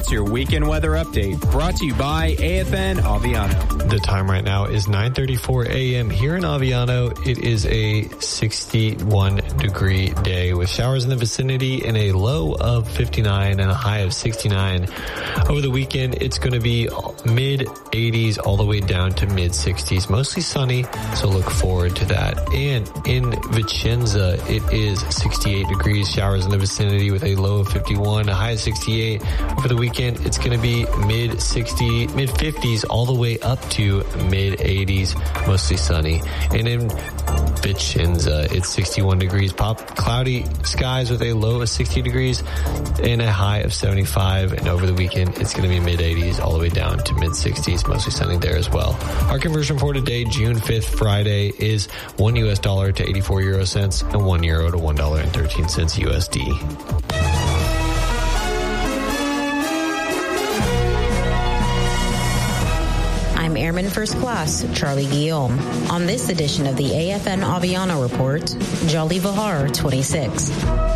It's your weekend weather update, brought to you by AFN Aviano. The time right now is 9:34 a.m. here in Aviano. It is a 61-degree day with showers in the vicinity and a low of 59 and a high of 69. Over the weekend, it's going to be mid-80s all the way down to mid-60s. Mostly sunny, so look forward to that. And in Vicenza, it is 68 degrees, showers in the vicinity with a low of 51, a high of 68. Over the weekend, it's going to be mid-50s all the way up to mid-80s, mostly sunny. And in Vicenza, it's 61 degrees, cloudy skies with a low of 60 degrees and a high of 75. And over the weekend, it's going to be mid-80s all the way down to mid-60s, mostly sunny there as well. Our conversion for today, June 5th, Friday, is $1 US to 84 euro cents and €1 to $1.13 USD. I'm Airman First Class Charlie Guillaume. On this edition of the AFN Aviano Report, Jolly Vihar 26.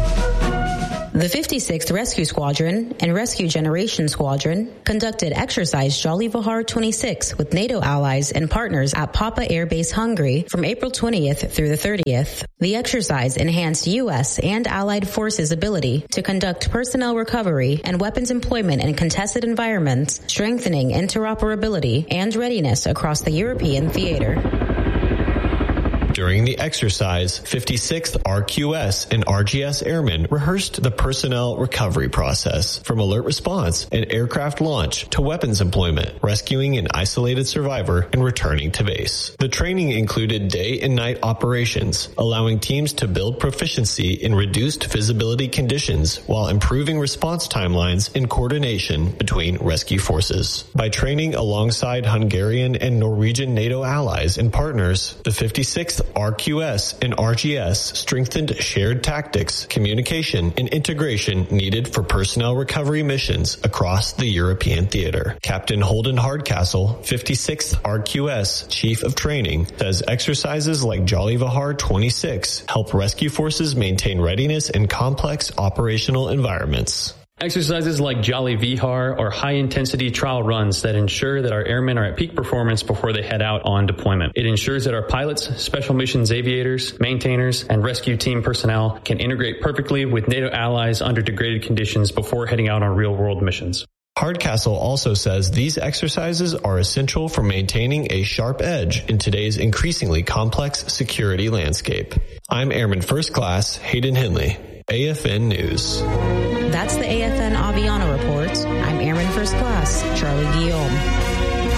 The 56th Rescue Squadron and Rescue Generation Squadron conducted exercise Jolly Vihar 26 with NATO allies and partners at Papa Air Base Hungary from April 20th through the 30th. The exercise enhanced U.S. and allied forces' ability to conduct personnel recovery and weapons employment in contested environments, strengthening interoperability and readiness across the European theater. During the exercise, 56th RQS and RGS airmen rehearsed the personnel recovery process from alert response and aircraft launch to weapons employment, rescuing an isolated survivor and returning to base. The training included day and night operations, allowing teams to build proficiency in reduced visibility conditions while improving response timelines and coordination between rescue forces. By training alongside Hungarian and Norwegian NATO allies and partners, the 56th RQS and RGS strengthened shared tactics, communication, and integration needed for personnel recovery missions across the European theater. Captain Holden Hardcastle, 56th RQS Chief of Training, says exercises like Jolly Vihar 26 help rescue forces maintain readiness in complex operational environments. Exercises like Jolly Vihar are high-intensity trial runs that ensure that our airmen are at peak performance before they head out on deployment. It ensures that our pilots, special missions aviators, maintainers, and rescue team personnel can integrate perfectly with NATO allies under degraded conditions before heading out on real-world missions. Hardcastle also says these exercises are essential for maintaining a sharp edge in today's increasingly complex security landscape. I'm Airman First Class Hayden Henley, AFN News. That's the AFN Aviano Report. I'm Airman First Class Charlie Guillaume.